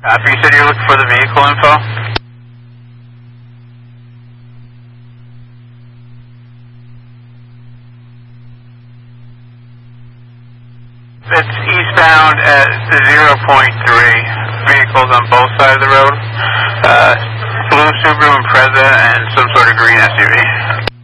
Copy. You said you're looking for the vehicle info? It's eastbound at the 0.3. Vehicles on both sides of the road. Blue Subaru Impreza and some sort of green SUV.